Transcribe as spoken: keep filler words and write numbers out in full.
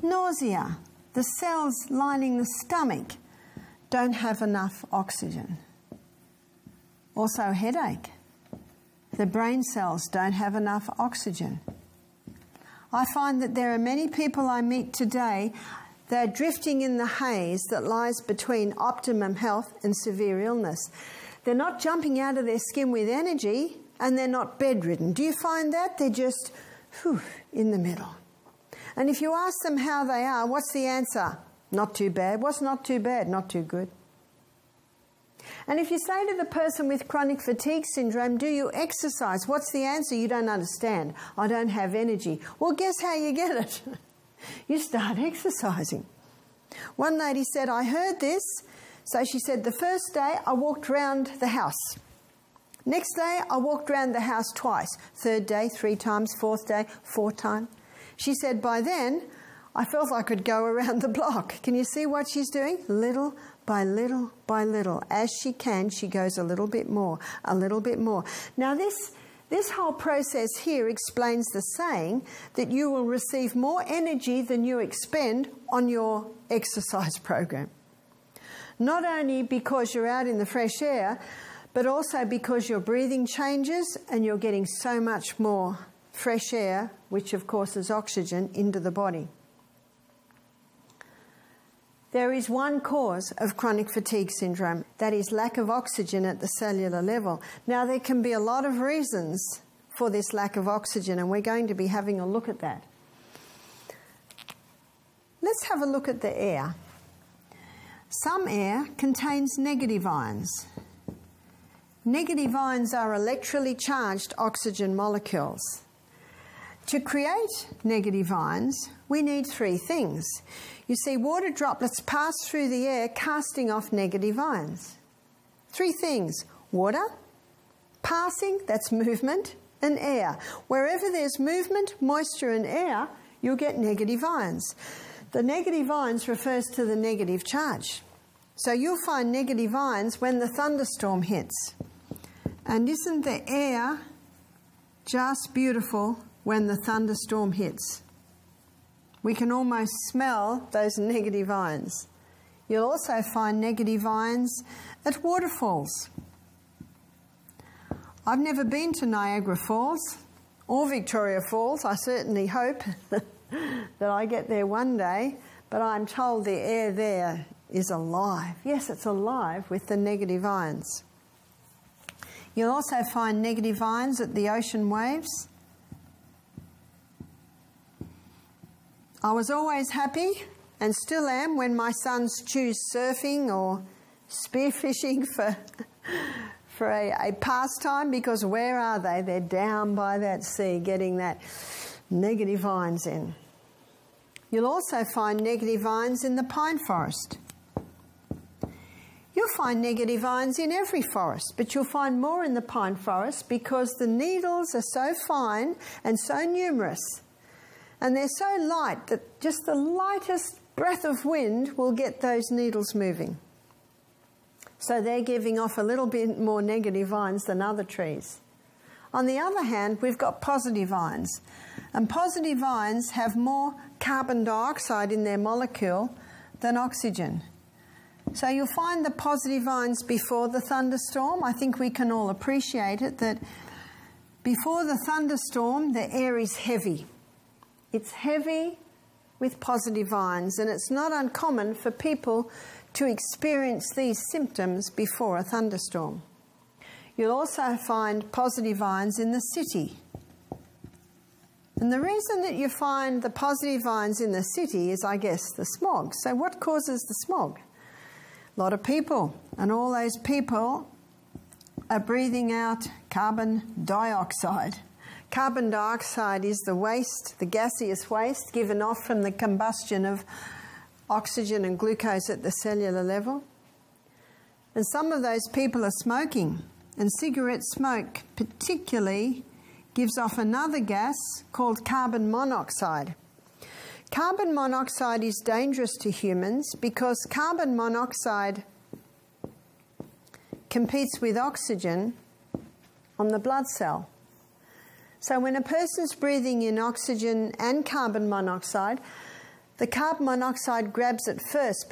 Nausea. The cells lining the stomach don't have enough oxygen. Also headache. The brain cells don't have enough oxygen. I find that there are many people I meet today, they're drifting in the haze that lies between optimum health and severe illness. They're not jumping out of their skin with energy, and they're not bedridden. Do you find that? They're just whew, in the middle. And if you ask them how they are, what's the answer? Not too bad. What's not too bad? Not too good. And if you say to the person with chronic fatigue syndrome, do you exercise? What's the answer? You don't understand. I don't have energy. Well, guess how you get it? You start exercising. One lady said, I heard this. So she said, the first day I walked round the house. Next day I walked round the house twice. Third day, three times. Fourth day, four times. She said, by then I felt I could go around the block. Can you see what she's doing? Little by little by little. As she can, she goes a little bit more, a little bit more. Now this, this whole process here explains the saying that you will receive more energy than you expend on your exercise program. Not only because you're out in the fresh air, but also because your breathing changes and you're getting so much more fresh air, which of course is oxygen, into the body. There is one cause of chronic fatigue syndrome, that is lack of oxygen at the cellular level. Now, there can be a lot of reasons for this lack of oxygen, and we're going to be having a look at that. Let's have a look at the air. Some air contains negative ions. Negative ions are electrically charged oxygen molecules. To create negative ions, we need three things. You see, water droplets pass through the air, casting off negative ions. Three things: water, passing, that's movement, and air. Wherever there's movement, moisture, and air, you'll get negative ions. The negative ions refers to the negative charge. So you'll find negative ions when the thunderstorm hits. And isn't the air just beautiful when the thunderstorm hits? We can almost smell those negative ions. You'll also find negative ions at waterfalls. I've never been to Niagara Falls or Victoria Falls. I certainly hope that I get there one day, but I'm told the air there is alive. Yes, it's alive with the negative ions. You'll also find negative ions at the ocean waves. I was always happy, and still am, when my sons choose surfing or spearfishing for, for a, a pastime, because where are they? They're down by that sea getting that negative ions in. You'll also find negative ions in the pine forest. You'll find negative ions in every forest, but you'll find more in the pine forest because the needles are so fine and so numerous. And they're so light that just the lightest breath of wind will get those needles moving. So they're giving off a little bit more negative ions than other trees. On the other hand, we've got positive ions. And positive ions have more carbon dioxide in their molecule than oxygen. So you'll find the positive ions before the thunderstorm. I think we can all appreciate it, that before the thunderstorm, the air is heavy. It's heavy with positive ions, and it's not uncommon for people to experience these symptoms before a thunderstorm. You'll also find positive ions in the city. And the reason that you find the positive ions in the city is, I guess, the smog. So what causes the smog? A lot of people, and all those people are breathing out carbon dioxide. Carbon dioxide is the waste, the gaseous waste given off from the combustion of oxygen and glucose at the cellular level. And some of those people are smoking, and cigarette smoke particularly gives off another gas called carbon monoxide. Carbon monoxide is dangerous to humans because carbon monoxide competes with oxygen on the blood cell. So when a person's breathing in oxygen and carbon monoxide, The carbon monoxide grabs it first